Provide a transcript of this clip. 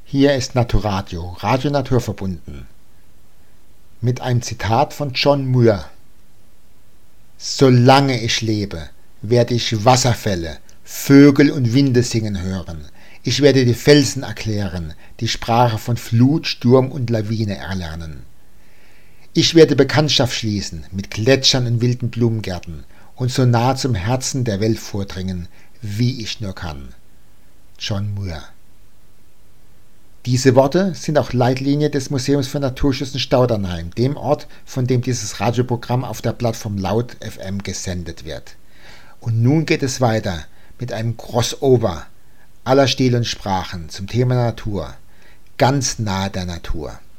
Hier ist Naturadio, Radio Naturverbunden. Mit einem Zitat von John Muir. Solange ich lebe, werde ich Wasserfälle, Vögel und Winde singen hören. Ich werde die Felsen erklären, die Sprache von Flut, Sturm und Lawine erlernen. Ich werde Bekanntschaft schließen mit Gletschern und wilden Blumengärten und so nah zum Herzen der Welt vordringen, wie ich nur kann. John Muir. Diese Worte sind auch Leitlinie des Museums für Naturschutz in Staudernheim, dem Ort, von dem dieses Radioprogramm auf der Plattform Laut FM gesendet wird. Und nun geht es weiter mit einem Crossover aller Stil und Sprachen zum Thema Natur, ganz nahe der Natur.